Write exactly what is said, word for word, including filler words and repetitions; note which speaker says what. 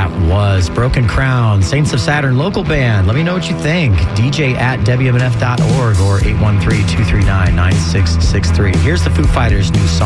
Speaker 1: That was Broken Crown, Saints of Saturn local band. Let me know what you think. D J at W M N F dot org or eight one three, two three nine, nine six six three. Here's the Foo Fighters' new song.